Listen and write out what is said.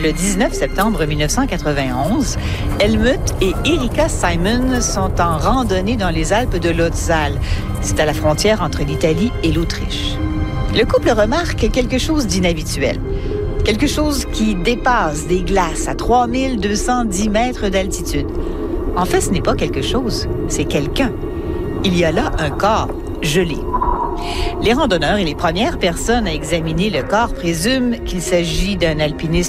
Le 19 septembre 1991, Helmut et Erika Simon sont en randonnée dans les Alpes de l'Haute-Saale. C'est à la frontière entre l'Italie et l'Autriche. Le couple remarque quelque chose d'inhabituel. Quelque chose qui dépasse des glaces à 3210 mètres d'altitude. En fait, ce n'est pas quelque chose, c'est quelqu'un. Il y a là un corps gelé. Les randonneurs et les premières personnes à examiner le corps présument qu'il s'agit d'un alpiniste